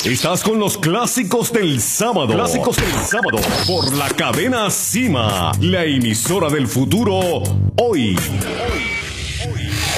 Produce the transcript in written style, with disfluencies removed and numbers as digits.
Estás con los clásicos del sábado. Clásicos del sábado. Por la cadena Cima. La emisora del futuro. Hoy.